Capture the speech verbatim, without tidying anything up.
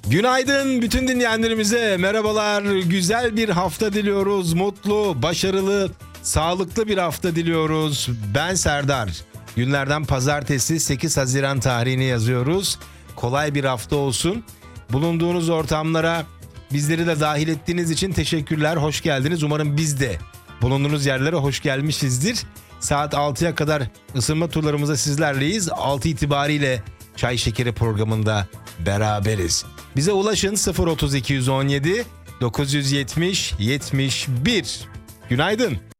Günaydın bütün dinleyenlerimize, merhabalar. Güzel bir hafta diliyoruz. Mutlu, başarılı, sağlıklı bir hafta diliyoruz. Ben Serdar. Günlerden pazartesi sekiz Haziran tarihini yazıyoruz. Kolay bir hafta olsun. Bulunduğunuz ortamlara bizleri de dahil ettiğiniz için teşekkürler. Hoş geldiniz. Umarım biz de bulunduğunuz yerlere hoş gelmişizdir. Saat altıya kadar ısınma turlarımızda sizlerleyiz. altı itibariyle Çay Şekeri programında beraberiz. Bize ulaşın sıfır otuz iki on yedi dokuz yüz yetmiş yetmiş bir. Günaydın.